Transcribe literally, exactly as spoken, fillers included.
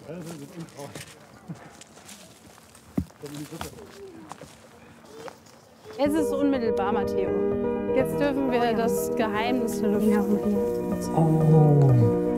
Es ist unmittelbar, Matteo. Jetzt dürfen wir das Geheimnis lüften. Oh.